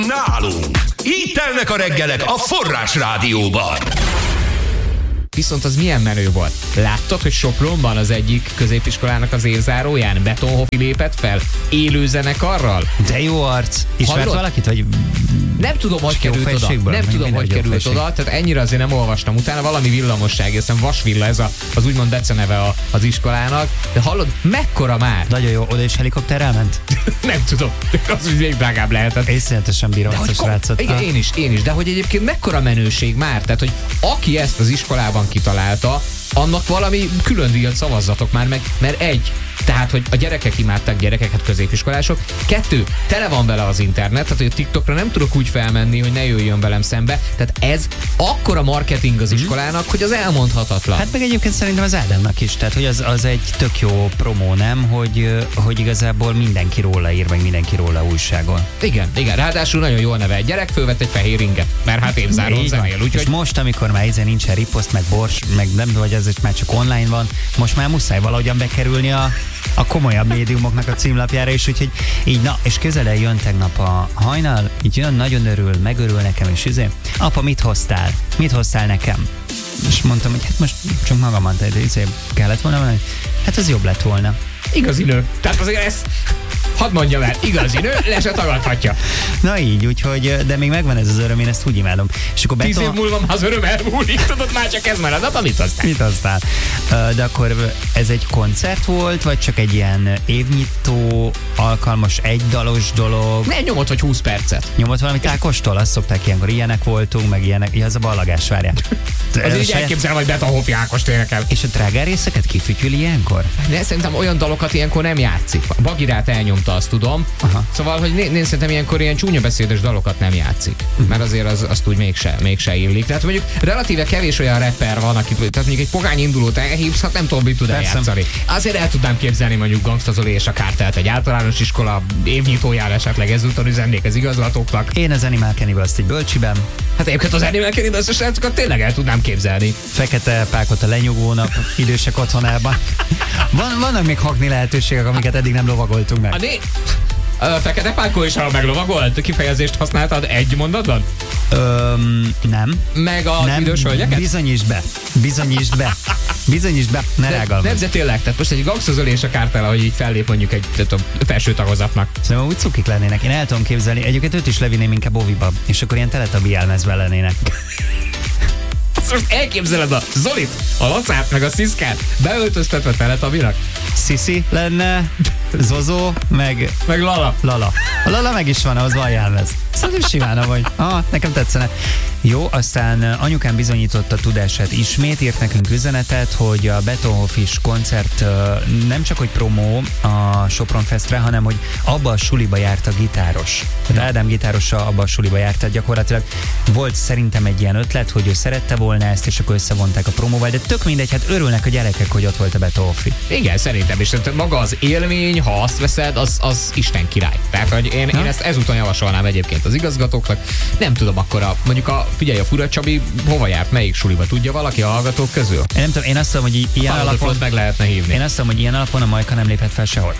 Nálunk. Így telnek a reggelek a Forrás Rádióban. Viszont az milyen menő volt. Láttad, hogy Sopronban az egyik középiskolának az évzáróján Betonhofi lépett fel élő zenekarral? De jó arc. Ismert valakit, vagy... Nem tudom, hogy került oda. Nem tudom, hogy került oda. Tehát ennyire azért nem olvastam utána. Valami villamosság, hiszem Vasvilla, ez az úgymond beceneve az iskolának. De hallod, mekkora már? Nagyon jó, oda is helikopterrel ment? Nem tudom. Az úgy még drágább lehetett. Észreletesen bírom ezt a srácot. Igen, én is. De hogy egyébként mekkora menőség már? Tehát, hogy aki ezt az iskolában kitalálta, annak valami külön díjat szavazzatok már meg, mert tehát, hogy a gyerekek imádták gyerekeket, középiskolások. 2, tele van vele az internet, tehát, hogy a TikTokra nem tudok úgy felmenni, hogy ne jöjjön velem szembe. Tehát ez akkora marketing az iskolának, hogy az elmondhatatlan. Hát meg egyébként szerintem az Ádámnak is, tehát, hogy az egy tök jó promó, nem? Hogy igazából mindenki róla ír, meg mindenki róla újságol. Igen, ráadásul nagyon jól neve egy gyerek, fölvett egy fehér inget, mert hát évzáron zenél, úgyhogy... És most, amikor már ezen nincsen riposzt, meg bors, meg nem vagy ez már csak online van, most már muszáj valahogyan bekerülni a komolyabb médiumoknak a címlapjára is, úgyhogy így, na, és közel jön tegnap a hajnal, így jön, nagyon megörül nekem, és apa, mit hoztál? Mit hoztál nekem? És mondtam, hogy hát most csak magamat, de kellett volna mondani, hát az jobb lett volna. Igazi nő. Tehát azért ezt hadd mondjam el, igazi nő, le se tagadhatja. Na így, úgyhogy, de még megvan ez az öröm, én ezt úgy imádom. És akkor 10 év múlva már az öröm elmúlik, tudod, már csak ez marad, apa, mit hoztál? Mit hoztál? De akkor ez egy koncert volt, vagy csak egy ilyen évnyitó, alkalmas, egydalos dolog? Nem, nyomott vagy 20 percet. Nyomott valamit Ákostól? Azt szokták ilyenkor, ilyenek voltunk, meg ilyenek, az a ballagás, várjál. Az így elképzelem, hogy Betonhofi Ákost énekel. És a trágár részeket kifütyül ilyenkor? De szerintem olyan dalokat ilyenkor nem játszik. A Bagirát elnyomta, azt tudom. Aha. Szóval, hogy én szerintem ilyenkor ilyen csúnya beszédes dalokat nem játszik. Mert azért azt úgy mégse illik. Tehát mondjuk relatíve kevés olyan rapper van, akit, tehát mondjuk egy pogány indulót elhívsz, hát nem tudom, mit tud eljátszani. Azért el tudnám képzelni mondjuk Gangsta Zoli és a Kártelt egy általános iskola évnyitójára, esetleg ezúton üzennék az igazgatóknak. Én az Animal Cannibals-t egy bölcsiben. Hát egyébként az Animal Cannibals-os srácokat tényleg el tudnám képzelni. Fekete Pákot a lenyugónak, idősek otthonában. Vannak még hakni lehetőségek, amiket eddig nem lovagoltunk meg. Fekete Pákó is, ha meglovagolt, kifejezést használtad egy mondatban? Nem. Meg az idős hölgyeket? Bizonyítsd be, ne rágalmaz. Nem, de tényleg, tehát most egy Gangsta Zoli és a Kártel, ahogy így fellép mondjuk egy felső tagozatnak. Szerintem úgy cukik lennének, én el tudom képzelni, egyébként őt is levinném inkább oviba, és akkor ilyen teletabi elmezben lennének. Most elképzeled a Zolit, a Lacát, meg a Sziszkát beöltöztetve teletabinak? Sisi lenne, Zozó, meg Lala. A Lala meg is van, ahhoz van jelmez. Szerintem simán vagy. Nekem tetszene. Jó, aztán anyukám bizonyította tudását ismét, írt nekünk üzenetet, hogy a Betonhofis koncert nem csak hogy promó a Sopron Festre, hanem hogy abba a suliba járt a gitáros. Ádám gitárosa abba a suliba járt, tehát gyakorlatilag volt szerintem egy ilyen ötlet, hogy ő szerette volna ezt, és akkor összevonták a promóval, de tök mindegy, hát örülnek a gyerekek, hogy ott volt a Betonhofi. Igen, szerintem is. Maga az élmény, ha azt veszed, az Isten király. Tehát, hogy én ezt ezúton javasolnám egyébként az igazgatóknak. Nem tudom, akkor figyelj, a Fura Csabi hova járt, melyik suliba? Tudja valaki a hallgatók közül? Én nem tudom, én azt mondom, hogy ilyen alapon meg lehetne hívni. Én azt mondom, hogy ilyen alapon a Majka nem léphet fel sehol.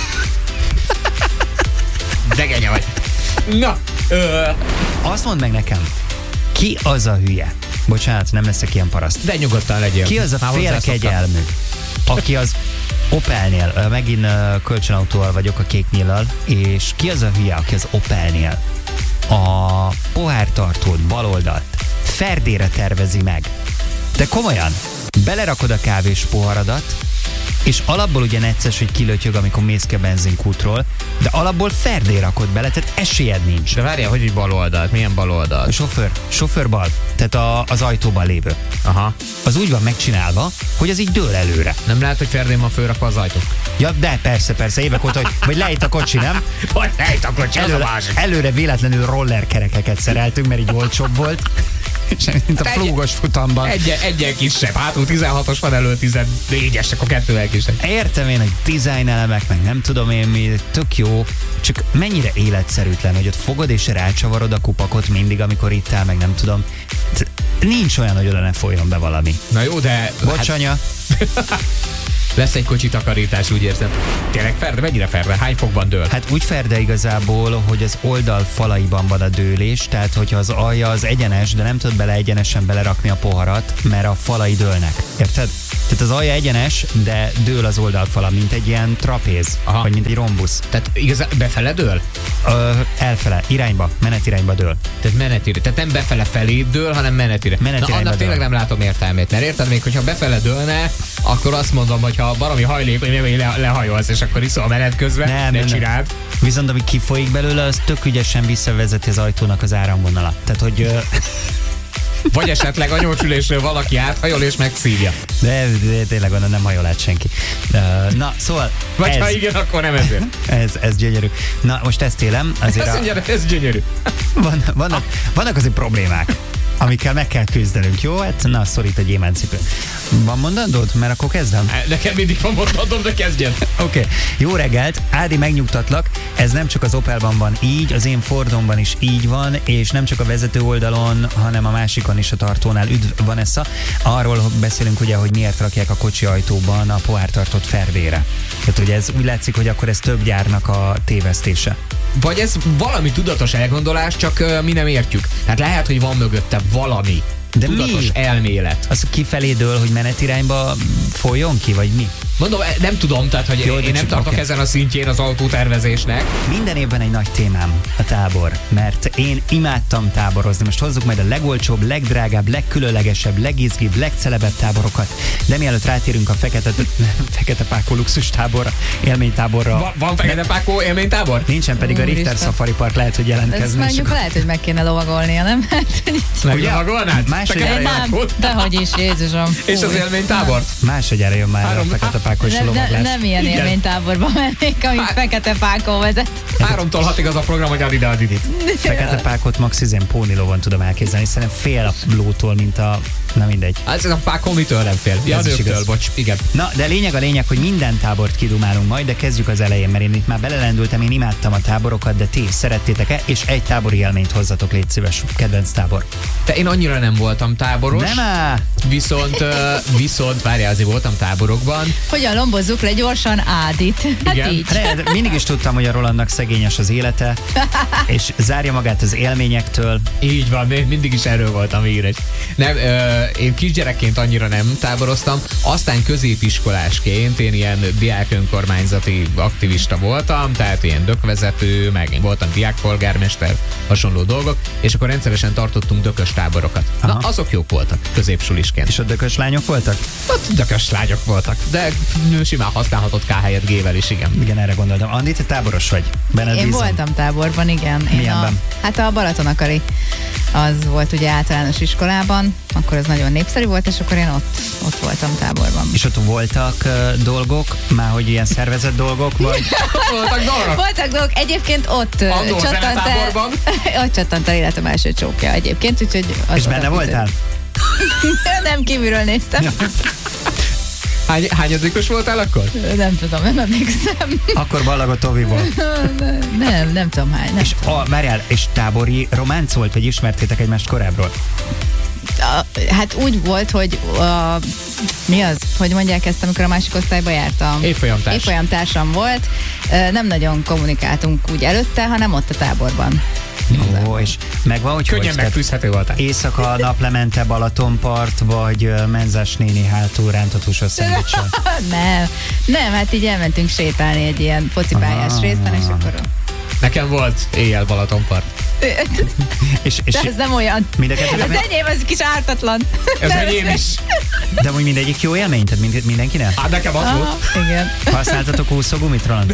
Degenya vagy. Na, azt mondd meg nekem, ki az a hülye? Bocsánat, nem leszek ilyen paraszt. De nyugodtan legyél. Ki az a félkegyelmű, aki az Opelnél, megint kölcsönautóval vagyok a Kéknyillal, és ki az a hülye, aki az Opelnél a pohártartót, baloldalt ferdére tervezi meg? De komolyan, belerakod a kávés poharadat, és alapból ugye necces, hogy kilötyög, amikor mész ki a benzinkútról, de alapból ferdé rakod bele, tehát esélyed nincs. De várjál, hogy bal oldalt? Milyen bal oldalt? A sofőr bal, tehát az ajtóban lévő. Aha. Az úgy van megcsinálva, hogy az így dől előre. Nem lehet, hogy ferdén van fölrakva az ajtó? Ja, de persze, évek óta, vagy lejt a kocsi, nem? Vagy lejt a kocsi, előre véletlenül rollerkerekeket szereltünk, mert így olcsóbb volt. Mint a flúgos futamban. Egyen kisebb, hátul 16-os van, elő 14-es, akkor kettővel kisebb. Értem én, hogy design elemek, meg nem tudom én mi, tök jó, csak mennyire életszerűtlen, hogy ott fogod és rácsavarod a kupakot mindig, amikor itt áll, meg nem tudom. Nincs olyan, hogy oda ne folyjon be valami. Na jó, de... Bocsanya. Lesz egy kocsi takarítás, úgy érzem. Tényleg ferde? Mennyire ferde? Hány fokban dől? Hát úgy ferde igazából, hogy az oldal falaiban van a dőlés, tehát hogyha az alja az egyenes, de nem tud bele egyenesen belerakni a poharat, mert a falai dőlnek. Érted? Tehát az alja egyenes, de dől az oldalfala, mint egy ilyen trapéz, vagy mint egy rombusz. Tehát igazán befele dől? Elfele, irányba, menetirányba dől. Tehát menetire. Tehát nem befele felé dől, hanem menetire. Na, annak tényleg nem látom értelmét, mert érted, még hogyha befele dőlne, akkor azt mondom, hogy ha valami hajlékony, lehajolsz, és akkor iszol menet közben, ne csináld. Viszont ami kifolyik belőle, az tök ügyesen visszavezeti az ajtónak az áramvonala. Tehát, hogy... Vagy esetleg a nyolcsülésről valaki áthajol és megszívja. De tényleg onnan nem hajol át senki. Na, szóval... Vagy ha igen, akkor nem ezért. Ez gyönyörű. Na, most ezt élem. Azért azt mondja, ez gyönyörű. Vannak azért problémák, amikkel meg kell küzdenünk, jó? Hát, na, szorít a gyémántcipő. Van mondandód? Mert akkor kezdem. Nekem mindig van mondandóm, de kezdjen. Oké. Jó reggelt, Ádi, megnyugtatlak, ez nem csak az Opelban van így, az én Fordomban is így van, és nem csak a vezető oldalon, hanem a másikon is a tartónál. Üdv, Vanessa. Arról beszélünk ugye, hogy miért rakják a kocsi ajtóban a pohártartót ferdére. Tehát ugye ez úgy látszik, hogy akkor ez több gyárnak a tévesztése. Vagy ez valami tudatos elgondolás, csak mi nem értjük. Tehát lehet, hogy van mögötte valami de tudatos elmélet. Az kifelé dől, hogy menetirányba folyjon ki, vagy mi? Mondom, nem tudom, tehát hogy én nem tartok ezen a szintjén az autótervezésnek. Minden évben egy nagy témám a tábor, mert én imádtam táborozni. Most hozzuk majd a legolcsóbb, legdrágább, legkülönlegesebb, legizgibb, legcelebebb táborokat. De mielőtt rátérünk a Fekete Pákó luxus táborra, élménytáborra. Van Fekete Pákó élménytábor? Nincsen, pedig a Richter Safari Park lehet, hogy jelentkezni. Ez mondjuk lehet, hogy meg kéne lovagolnia, nem? Meglovagolnád? Dehogy is, Jézusom. És az élménytábor? Másodjára jön már a Fekete Pákos lovaglás. Nem ilyen élménytáborban mennék, amit Fekete Pákó vezet. 3-tól 6-ig az a program, hogy add ide a Didit. Fekete Pákot max pónilovon tudom elképzelni, szerintem fél a lótól, mint a... Na mindegy. Ez a Pákó mitől nem fél? Ja, nőktől, bocs, igen. Na, de a lényeg, hogy minden tábort kidumálunk majd, de kezdjük az elején, mert én itt már belelendültem, én imádtam a táborokat, de ti szerettétek-e, és egy tábori élményt hozzatok, légy szíves, kedvenc tábor. Te én annyira nem voltam táboros. Nem áll! Viszont várjál, azért voltam táborokban. Hogyan lombozzuk le gyorsan Ádit? Hát igen. így. Mindig is tudtam, hogy a Rolandnak szegényes az élete, és zárja magát az élményektől. Így van, mindig is erről voltam híres. Nem, én kisgyerekként annyira nem táboroztam, aztán középiskolásként én ilyen diák önkormányzati aktivista voltam, tehát ilyen dökvezető, meg én voltam diákpolgármester, hasonló dolgok, és akkor rendszeresen tartottunk dökös táborokat. Aha. Na, azok jók voltak, középsulisként. És a dökös lányok voltak? Ott dökös lányok voltak, de simán használhatott K helyett G-vel is, igen. Igen, erre gondoltam. Andi, te táboros vagy? Én voltam táborban, igen. Milyenben? Hát a Balatonakari az volt ugye általános iskolában, akkor az nagyon népszerű volt, és akkor én ott voltam táborban. És ott voltak dolgok, már hogy ilyen szervezett dolgok, vagy? Voltak dolgok? Voltak dolgok, egyébként ott csattant el életem első csókja egyébként, úgyhogy... És benne voltál? Nem, kívülről néztem. Ja. Hányadikos voltál akkor? Nem tudom, nem emlékszem. Akkor ballagott Toviból. Nem tudom hány. És várjál, és tábori románc volt, vagy ismertétek egymást korábbról? Hát úgy volt, hogy mi az? Hogy mondják ezt, amikor a másik osztályba jártam? Évfolyamtársam volt. Nem nagyon kommunikáltunk úgy előtte, hanem ott a táborban. Ó, és megvan, hogy könnyen megfűzhető voltál. Éjszaka Naplemente, Balatonpart, vagy Menzás néni hátul rántott húsos szendvicsel? Nem, hát így elmentünk sétálni egy ilyen focipályás részen, és akkor... Nekem volt éjjel Balatonpart. De ez nem olyan. Az enyém, az kis ártatlan. Ez enyém is. De úgy mindegyik jó élmény? Tehát mindenkinek? Hát nekem az volt. Igen. Használtatok úszógumit, Roland?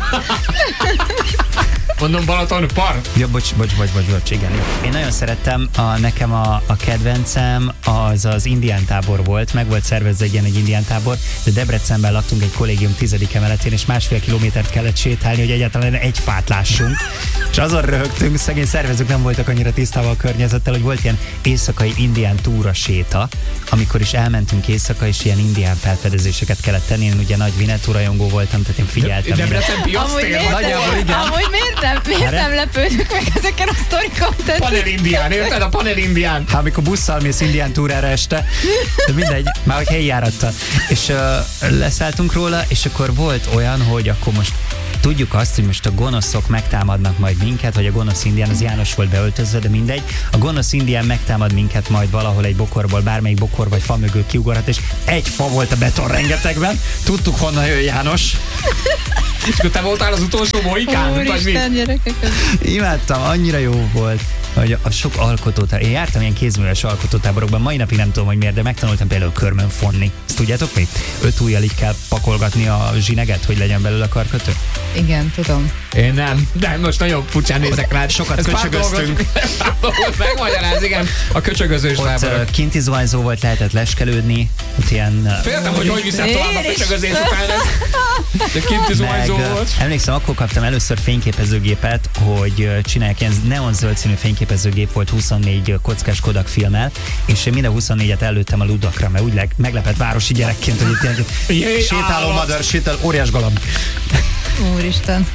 Mondom, Balaton part. Jó, bocs, igen. Jó. Én nagyon szerettem, nekem a kedvencem az indián tábor volt, meg volt szervezve egy indián tábor, de Debrecenben laktunk egy kollégium 10. emeletén, és 1,5 kilométert kellett sétálni, hogy egyáltalán egy fát lássunk. És azon röhögtünk, szegény szervezők nem voltak annyira tisztában a környezettel, hogy volt ilyen éjszakai indián túra séta, amikor is elmentünk éjszaka, és ilyen indián felfedezéseket kellett tenni. Én ugye nagy Winnetou rajongó voltam, tehát én figyeltem. Debrecen piac tér. Amúgy miért Miért nem lepődök meg ezeken a sztorikon? Panel Indián, érted? A Panel Indián. Hát amikor busszal mész Indián túrára este, de mindegy, már hogy helyi járattal. És leszálltunk róla, és akkor volt olyan, hogy akkor most tudjuk azt, hogy most a gonoszok megtámadnak majd minket, vagy a gonosz indián, az János volt beöltözve, de mindegy. A gonosz indián megtámad minket majd valahol egy bokorból, bármelyik bokor vagy fa mögül kiugorhat, és egy fa volt a beton rengetegben. Tudtuk, honnan jön János. És akkor te voltál az utolsó mohikán? Úristen, gyerekek. Imádtam, annyira jó volt, hogy a sok alkotótáborban. Én jártam ilyen kézműves alkotótáborokban, mai napig nem tudom, hogy miért, de megtanultam például körmön fonni. Ezt tudjátok mi? 5 ujjal így kell pakolgatni a zsineget, hogy legyen belőle a karkötő? Igen, tudom. Én nem, de most nagyon furcsán nézek rád. Sokat köcsögöztünk. Megmagyaráz, igen, a köcsögözős táborok. Ott kinti zuhanyzó volt, lehetett leskelődni. Ott ilyen... Féltem, hogy viszem tovább a köcsögözés után ez. De kinti zuhanyzó volt. Emlékszem, akkor kaptam először fényképezőgépet, hogy csinálják ilyen neonzöld színű fényképezőgép volt 24 kockás Kodak filmmel, és én minden 24-et előttem a ludakra, mert úgy meglepett városi gyerekként, hogy itt ilyen sétáló madár, sétál, óriás galamb. Úristen.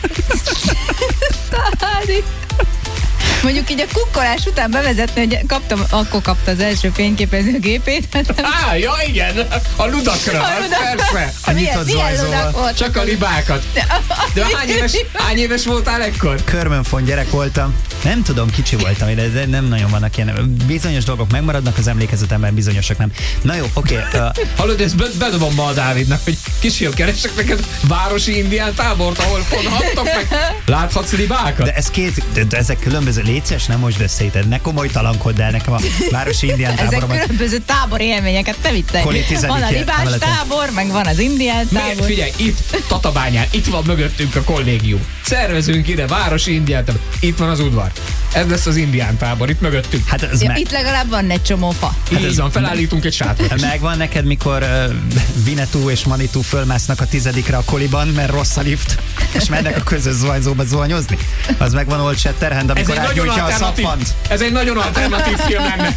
Szádi. Mondjuk így a kukkolás után bevezetni, hogy akkor kapta az első fényképezőgépét. Ja igen, a ludakra, persze. A nyitott zuhanyzóval. Csak a libákat. De hány éves voltál ekkor? Körmönfon gyerek voltam. Nem tudom, kicsi voltam, de nem nagyon vannak ilyen. Bizonyos dolgok megmaradnak az emlékezetemben, bizonyosak nem. Na jó, oké. Hallod, ezt bedobom ma a Dávidnak, hogy kisfiam, keresek neked városi indián tábort, ahol fonhattok meg. Láthatsz libákat? De ez de ezek különböző létszes, nem most összeíted, ne komolytalankodd el nekem a városi indián táborban. Ezek különböző tábori élményeket, ne viccelj. Van a libás tábor, meg van az indián tábor. Figyelj, itt Tatabányán, itt van mögöttünk a kollégium. Szervezünk ide városi indián tábor. Itt van az udvar. Ez lesz az indián tábor, itt mögöttünk. Hát itt legalább van egy csomó fa. Így van, felállítunk egy sátrat. Megvan neked, mikor Vinetú és Manitú fölmásznak a 10-re a koliban, mert rossz a lift, és mennek a közös zuhanyzóba zuhanyozni? Az megvan Old Shatterhand, amikor átgyújtja a szappant. Ez egy nagyon alternatív film lenne.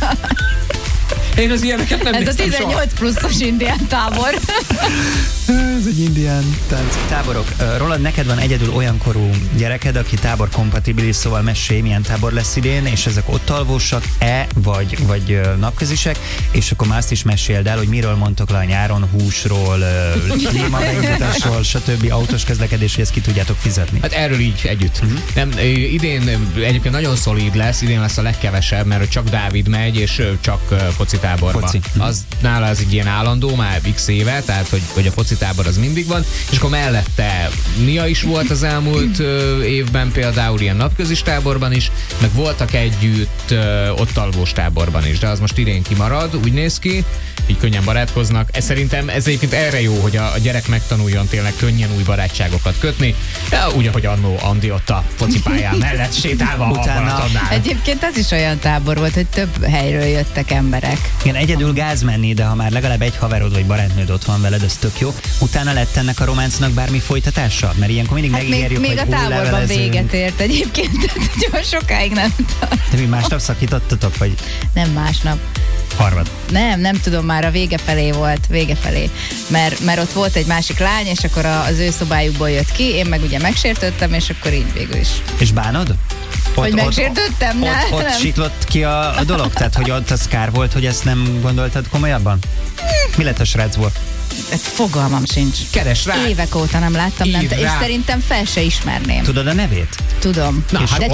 Én az ilyeneket nem néztem. Ez a 18 pluszos indián tábor. Ez egy indián tánc. Táborok. Rólad neked van egyedül olyan korú gyereked, aki tábor kompatibilis, szóval mesélj, milyen tábor lesz idén, és ezek ott alvósak-e, vagy napközisek, és akkor már azt is meséld el, hogy miről mondtok le a nyáron, húsról, klímabeindításról, stb. Autós közlekedés, hogy ezt ki tudjátok fizetni. Hát erről így együtt. Nem, idén egyébként nagyon szolíd lesz, idén lesz a legkevesebb, mert csak Dávid megy, és csak focitáborba. Foci. Az nála az egy ilyen állandó, már x éve, tehát hogy a focitábor az mindig van, és akkor mellette Nia is volt az elmúlt évben például ilyen napközis táborban is, meg voltak együtt ott alvós táborban is, de az most idén kimarad, úgy néz ki, így könnyen barátkoznak. Szerintem ez egyébként erre jó, hogy a gyerek megtanuljon tényleg könnyen új barátságokat kötni, úgy, ahogy annó Andi ott a focipályán mellett sétálva a Balatonnál. Egyébként ez is olyan tábor volt, hogy több helyről jöttek emberek. Igen, egyedül gáz menni, de ha már legalább egy haverod vagy barátnőd ott van veled, ez tök jó. Utána lett ennek a románcnak bármi folytatása? Mert ilyenkor mindig megígérjük, még hogy a táborban véget ért egyébként, tehát sokáig nem tart. De mi másnap szakítottatok, vagy? Nem másnap. Harmad. Nem tudom, már a vége felé volt, mert ott volt egy másik lány, és akkor az ő szobájukból jött ki, én meg ugye megsértődtem, és akkor így végül is. És bánod? Hogy megsértődtem? Ott siklott ki a dolog? Tehát, hogy ott az kár volt, hogy ezt nem gondoltad komolyabban? Mi lett a srácból? Fogalmam sincs. Keres rá. Évek óta nem láttam, és szerintem fel se ismerném. Tudod a nevét? Tudom.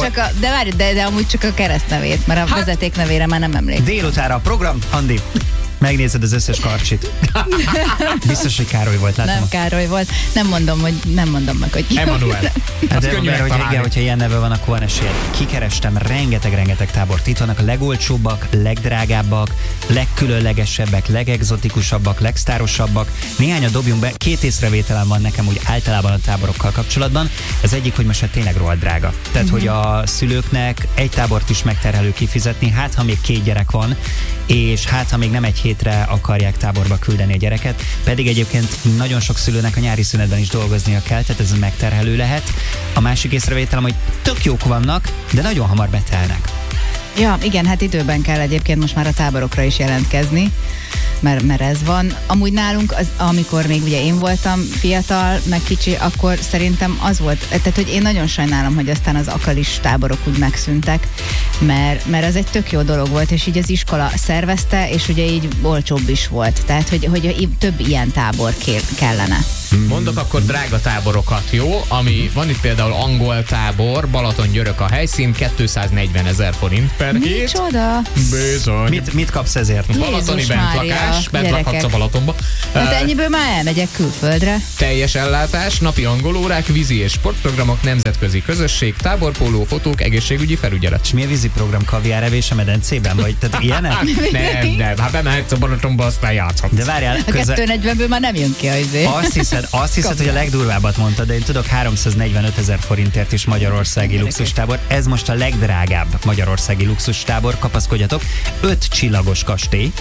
De amúgy csak a keresztnevét, mert a vezeték nevére már nem emlékszem. Délutára a program, Andi. Megnézed az összes karcsit. Biztos, hogy Károly volt, látom. Nem Károly volt. Nem mondom meg, hogy ki. Emanuel. Hát de hogyha ilyen neve van, akkor van esély. Kikerestem rengeteg tábort. Itt vannak a legolcsóbbak, legdrágábbak, legkülönlegesebbek, legexotikusabbak, legsztárosabbak. Néhányat dobjunk be. 2 észrevételem van nekem úgy általában a táborokkal kapcsolatban. Az egyik, hogy most tényleg rohadt drága. Tehát, hogy a szülőknek egy tábort is megterhelő kifizetni, hát ha még 2 gyerek van, és hát ha még nem egy hétre akarják táborba küldeni a gyereket, pedig egyébként nagyon sok szülőnek a nyári szünetben is dolgoznia kell, tehát ez megterhelő lehet. A másik észrevételem, hogy tök jók vannak, de nagyon hamar betelnek. Ja, igen, hát időben kell egyébként most már a táborokra is jelentkezni. mert ez van. Amúgy nálunk, amikor még ugye én voltam fiatal, meg kicsi, akkor szerintem az volt, tehát hogy én nagyon sajnálom, hogy aztán az akalis táborok úgy megszűntek, mert ez egy tök jó dolog volt, és így az iskola szervezte, és ugye így olcsóbb is volt. Tehát, hogy több ilyen tábor kellene. Mondok akkor drága táborokat, jó? Ami van itt például angol tábor, Balaton-Györök a helyszín, 240 000 forint per hét. Micsoda? Bizony. Mit kapsz ezért? Balatoni bentlakás, bent lakhatsz a Balatonba. Hát ennyiből már elmegyek külföldre. Teljes ellátás, napi angolórák, vízi és sportprogramok, nemzetközi közösség, táborpóló, fotók, egészségügyi felügyelet. És mi a víziprógram, kaviárevés a medencében? Vagy tehát ilyenek? Nem. Hát bemehetsz a Balatonba, aztán játszhatsz. De várjál, a 240-ből már nem jön ki az izé. Azt hiszed, hogy a legdurvábbat mondtad, de én tudok 345 000 forintért is magyarországi luxustábor. Ez most a legdrágább magyarországi luxustábor, kapaszkodjatok. 5 csillagos kastély,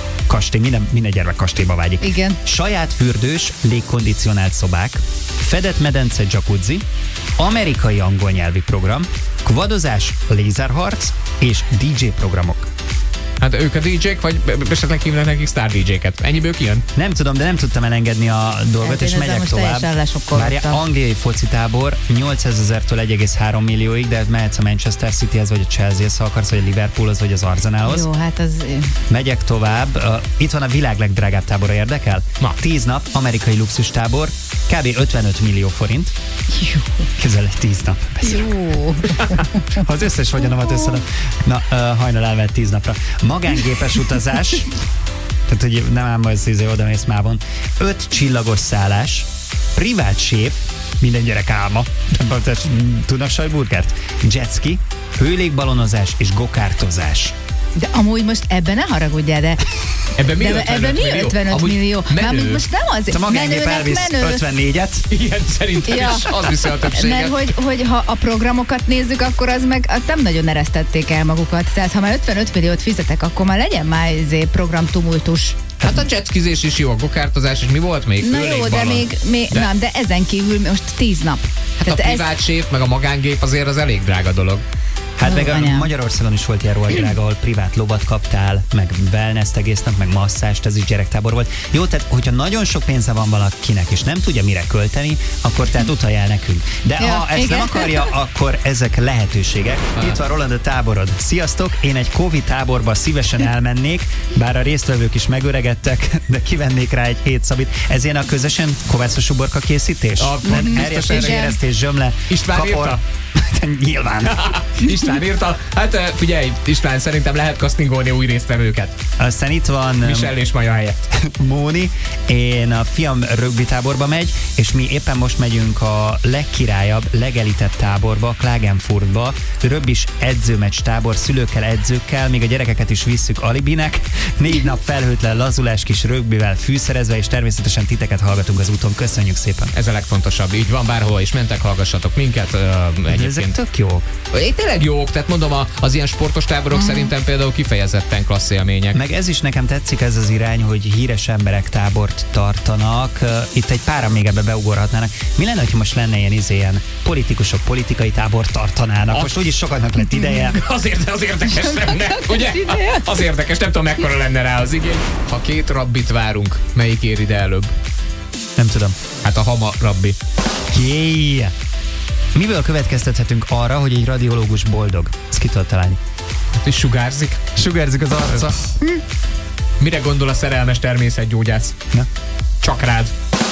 minden gyermek kastélyba vágyik. Igen. Saját fürdős, légkondicionált szobák, fedett medence jacuzzi, amerikai angol nyelvi program, kvadozás, lézerharc és DJ programok. Hát ők a DJ-k, vagy esetleg hívnak nekik sztár DJ-ket. Ennyiből kijön? Nem tudom, de nem tudtam elengedni a dolgot, és megyek tovább. Várja, angliai focitábor 800 000-től 1,3 millióig, de mehetsz a Manchester Cityhez, vagy a Chelseahez, ha akarsz, vagy a Liverpoolhoz, vagy az Arsenalhoz. Jó, hát az... Megyek tovább. Itt van a világ legdrágább tábora, érdekel? 10 nap, amerikai luxustábor, kb. 55 millió forint. Jó. Közel egy 10 nap. Jó. Az összes vagyonomat összedom. Na, hajnal elvett 10 napra. Magángépes utazás, tehát hogy nem ám az oda mész mávon. 5 csillagos szállás, privát séf, minden gyerek álma, tudnak sajtburgert, jetski, hőlékbalonozás és gokártozás. De amúgy most ebben ne haragudjál, de... Ebben mi 55 millió? Mármint most nem az... A magángép elvisz 54-et. Igen, szerintem is az viszi a többséget. Mert hogy ha a programokat nézzük, akkor az meg nem nagyon eresztették el magukat. Tehát ha már 55 milliót fizetek, akkor már legyen már programtumultus. Hát a jetskizés is jó, a gokártozás, és mi volt még? Na jó, de még nem, de ezen kívül most 10 nap. Hát a privát séf, meg a magángép azért az elég drága dolog. Hát meg a Magyarországon is volt ilyen rohadt ahol privát lovat kaptál, meg wellness-t egész nap, meg masszást, ez is gyerektábor volt. Jó, tehát hogyha nagyon sok pénze van valakinek, és nem tudja mire költeni, akkor tehát utalj el nekünk. De ha ezt nem akarja, akkor ezek lehetőségek. Itt van Roland, a táborod. Sziasztok, én egy Covid táborba szívesen elmennék, bár a résztvevők is megöregedtek, de kivennék rá egy 7 szabit. Ez ilyen a közösen kovászos uborka készítés? Erjesztés, éreztés, zsömle, István írta? Nyilván. István írta. Hát figyelj, István, szerintem lehet castingolni új résztvevőket. Aztán itt van Michelle és Maja helyett. Móni, én a fiam rögbi táborba megy, és mi éppen most megyünk a legkirályabb, legelitett táborba, Klagenfurtba, rögbis edzőmeccs tábor, szülőkkel, edzőkkel, még a gyerekeket is visszük alibinek, 4 nap felhőtlen lazulás kis rögbivel fűszerezve, és természetesen titeket hallgatunk az úton. Köszönjük szépen. Ez a legfontosabb. Így van, bárhol is mentek, hallgassatok minket. Ezek tök jók. Tényleg jók, tehát mondom, az ilyen sportos táborok szerintem például kifejezetten klassz élmények. Meg ez is nekem tetszik, ez az irány, hogy híres emberek tábort tartanak. Itt egy páran még ebbe beugorhatnának. Mi lenne, hogyha most lenne ilyen politikusok politikai tábort tartanának? Most úgyis sokaknak lett ideje. Azért az érdekes lenne, ugye? Az érdekes, nem tudom, mekkora lenne rá az igény. Ha 2 rabbit várunk, melyik ér ide előbb? Nem tudom. Hát a Hama rabbi. Jéj! Miből következtethetünk arra, hogy egy radiológus boldog? Ezt ki tudod találni? Hát is sugárzik. Sugárzik az arca. Mire gondol a szerelmes természetgyógyász? Na? Csak rád.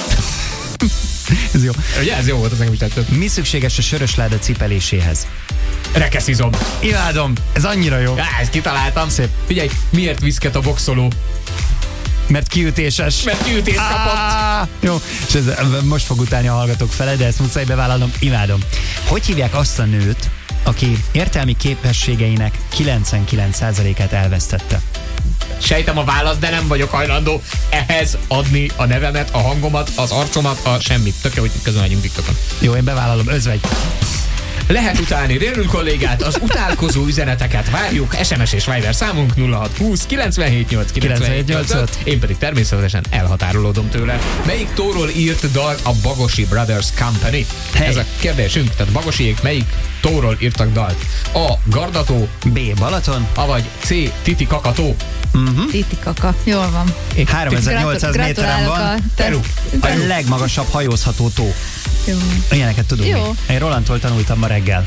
Ez jó. Ugye ez jó volt, az nekem is tetszett. Mi szükséges a sörös láda cipeléséhez? Rekeszizom. Imádom, ez annyira jó. Ezt kitaláltam. Szép. Figyelj, miért viszket a boxoló? Mert kiütéses. Mert kiütést kapott. Jó, és ez most fog utálni a hallgatók fele, de ezt muszáj bevállalnom, imádom. Hogy hívják azt a nőt, aki értelmi képességeinek 99%-át elvesztette? Sejtem a választ, de nem vagyok hajlandó ehhez adni a nevemet, a hangomat, az arcomat, a semmit. Tök jó, hogy közben megyünk TikTokon. Jó, én bevállalom, özvegy. Lehet utálni Rélül kollégát, az utálkozó üzeneteket várjuk. SMS és Viber számunk 0620 978 978. Én pedig természetesen elhatárolódom tőle. Melyik tóról írt dalt a Bagosi Brothers Company? Hey. Ez a kérdésünk. Tehát Bagosiék melyik tóról írtak dalt? A. Gardató, B. Balaton, avagy C. Titikaka-tó. Titikaka, jól van. 3800 méteren van. Peru. A legmagasabb hajózható tó. Jó. Ilyeneket tudunk mi. Én Rolandtól tanultam ma reggel.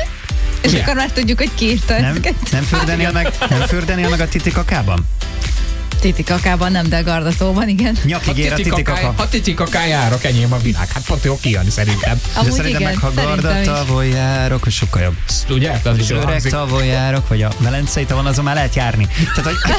És akkor már tudjuk, hogy ki írta ezeket. Nem fürdénél meg a Titikakában? Titikakában nem, de a Gardatóban, igen. Nyakig ér a Titikaka. Ha Titikakájárok, enyém a világ. Hát pont jó kijönni szerintem. De szerintem meg, ha Garda tavon járok, az sokkal jobb. Ugye? Az is öreg tavon járok, vagy a Velencei tavon, azon már lehet járni. Tehát, hogy...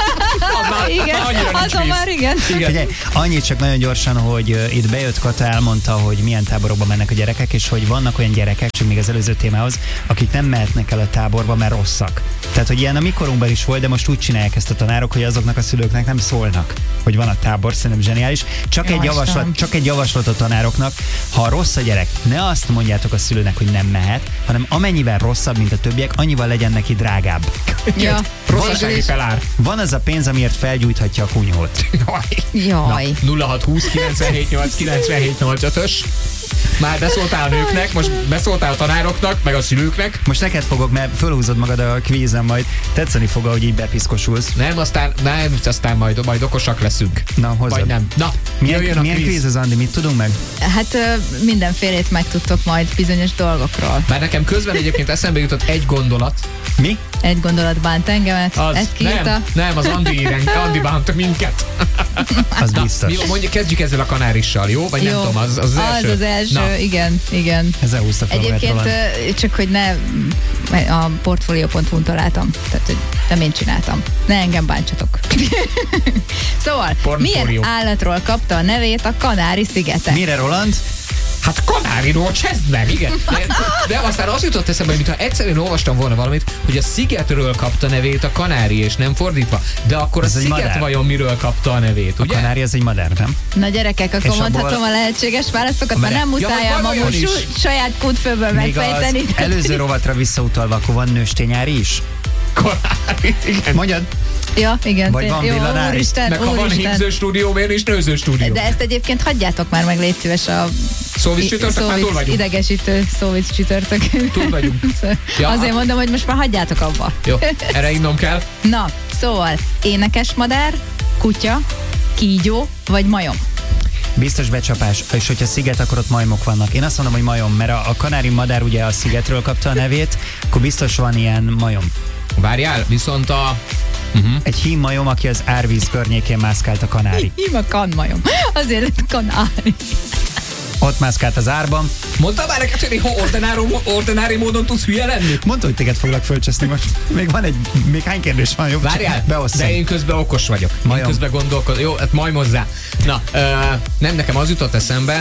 igen, azon már igen. Figyelj, annyit csak nagyon gyorsan, hogy itt bejött Kata, elmondta, hogy milyen táborokba mennek a gyerekek, és hogy vannak olyan gyerekek, csak még az előző témához, akik nem mehetnek el a táborba, mert rosszak. Tehát, hogy ilyen a mikorunkban is volt, de most úgy csinálják ezt a tanárok, hogy azoknak a szülőknek nem szólnak, hogy van a tábor, szerintem zseniális. Csak egy javaslat a tanároknak, ha rossz a gyerek, ne azt mondjátok a szülőnek, hogy nem mehet, hanem amennyivel rosszabb, mint a többiek, annyival legyen neki drágább. Ja. Rosszasági felár. Van az a pénz, amiért felgyújthatja a kunyhót. Jaj. 0620 978 978-ös. Már beszóltál a nőknek, most beszóltál a tanároknak, meg a szülőknek. Most neked fogok, mert fölhúzod magad a kvízen, majd tetszeni fog, hogy így bepiszkosulsz. Nem, aztán majd okosak leszünk. Na, hozzad. Vagy nem. Na, milyen kvíz az, Andi? Mit tudunk meg? Hát mindenfélét megtudtok majd bizonyos dolgokról. Már nekem közben egyébként eszembe jutott egy gondolat. Mi? Egy gondolat bánt engemet. Ezt kiírta? Nem, az Andi bánt minket. Az biztos. Mondjuk kezdjük ezzel a kanárissal, jó? Vagy jó. Nem tudom, az első. Az első, na. Igen. Ezzel húzta fel. Egyébként csak, hogy ne a portfolio.hu-n találtam. Tehát, hogy nem én csináltam. Ne engem bántsatok. Szóval, milyen állatról kapta a nevét a Kanári-szigetek? Mire, Roland? Hát Kanáriról cseszd meg, igen. De aztán az jutott eszembe, mintha egyszerűen olvastam volna valamit, hogy a szigetről kapta nevét a kanári, és nem fordítva. De akkor ez a sziget madár. Vajon miről kapta a nevét, ugye? A kanári az egy madár, nem? Na gyerekek, akkor mondhatom a lehetséges válaszokat, mert nem muszáj a maguk saját kútfőből megfejteni. Az előző rovatra visszautalva, akkor van nőstényári is? Kanári, igen. Mondjad. Ja, igen. Vagy van villanári. Meg ha van hímző stúdió, miért is nőző stúdió? De ezt egyébként hagyjátok már meg, légy szíves a szóvic csütörtök, már túl vagyunk. Idegesítő szóvic csütörtök. Túl vagyunk. Ja, azért mondom, hogy most már hagyjátok abba. Jó, erre innom kell. Na, szóval énekes madár, kutya, kígyó vagy majom? Biztos becsapás, és hogyha sziget, akkor ott majmok vannak. Én azt mondom, hogy majom, mert a kanári madár ugye a szigetről kapta a nevét, akkor biztos van ilyen majom. Várjál, viszont egy hímmajom, aki az árvíz környékén mászkált a kanári. Hím a kanmajom. Azért lett kanári. Ott mászkált az árban. Mondtál már neked, hogy ordinári módon tudsz hülye lenni? Mondta, hogy téged foglak fölcseszni most. Még hány kérdés van, jobb? Várjál, de én közben okos vagyok. Majom. Én közben gondolkodom. Jó, hát majmozzá. Na, nem, nekem az jutott eszembe,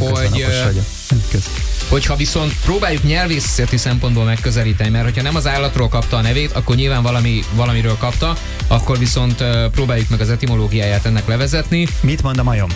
hogyha viszont próbáljuk nyelvészeti szempontból megközelíteni, mert hogyha nem az állatról kapta a nevét, akkor nyilván valamiről kapta, akkor viszont próbáljuk meg az etimológiáját ennek levezetni. Mit mond a majom?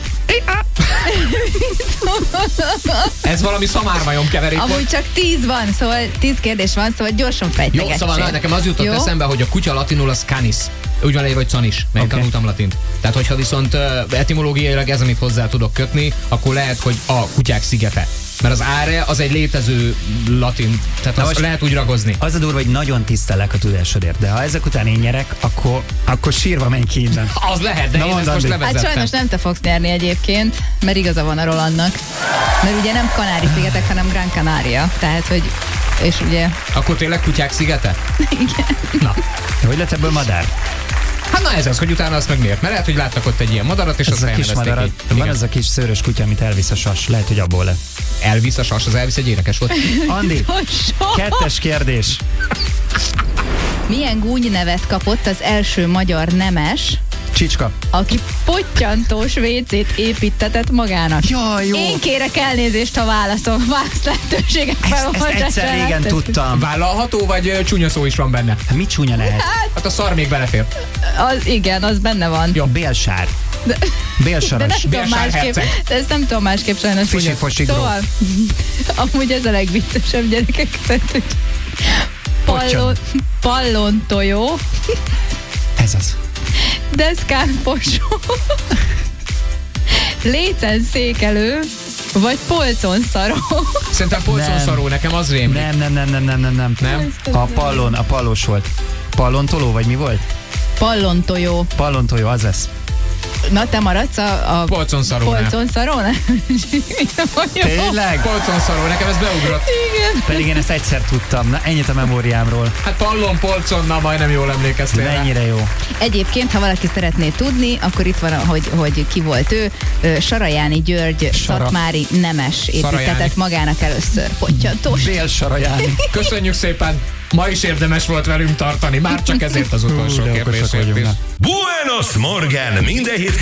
Ez valami szamármajom keverék. Amúgy csak 10 van, szóval 10 kérdés van, szóval gyorsan fejtegetsél. Jó, szóval nekem az jutott eszembe, hogy a kutya latinul az canis. Úgy van vagy canis, mert tanultam latint. Tehát, hogyha viszont etimológiailag ez, amit hozzá tudok kötni, akkor lehet, hogy a kutyák szigete. Mert az áre az egy létező latin, tehát azt lehet úgy ragozni. Az a durva, hogy nagyon tisztelek a tudásodért, de ha ezek után én nyerek, akkor sírva menj ki innen. Az lehet, de én ezt most levezettem. Hát sajnos nem te fogsz nyerni egyébként, mert igaza van a Rolandnak. Mert ugye nem Kanári-szigetek, hanem Gran Canaria, tehát hogy, és ugye... Akkor tényleg kutyák szigete? Igen. Na. Hogy lett ebből madár? Hát na ez az, hogy utána azt meg miért? Mert lehet, hogy láttak ott egy ilyen madarat, és azt elnevezték így. Van az a kis szőrös kutya, amit elvisz a sas. Lehet, hogy abból lett. Elvisz a sas, az elvisz egy énekes volt. Andi, 2. kérdés. Milyen gúny nevet kapott az első magyar nemes, Csicska, aki pottyantós WC-t építetett magának? Ja, jó. Én kérek elnézést, ha válasz lehetőségek ezt egyszer régen tudtam. Vállalható, vagy csúnya szó is van benne? Hát mit csúnya lehet? Hát a szar még belefér. Igen, az benne van. Jó, bélsár. Bélsaras. De ezt nem tudom másképp sajnos. Szóval, amúgy ez a legviccesebb, gyerekek. Pallontojó. Ez az. Deszkán posó. Lécen székelő, vagy polcon szaró. Szerintem polcon szaró, nekem az rémlik. Nem. A pallós volt. Pallontoló, vagy mi volt? Pallontojó. Pallontojó, az lesz. Na, te maradsz a polcon szarónál. Polcon szarónál? Tényleg? Polcon szaró, nekem ez beugrott. Igen. Pedig én ezt egyszer tudtam. Na, ennyit a memóriámról. Hát pallon, polcon, na majdnem jól emlékeztél. Mennyire jó. Egyébként, ha valaki szeretné tudni, akkor itt van, hogy ki volt ő. Sarajáni György szatmári nemes építetett magának először pottyantós. Bél-Sarajáni. Köszönjük szépen! Ma is érdemes volt velünk tartani, már csak ezért az utolsó kérdésért is. Buenos Morgen! Minden hét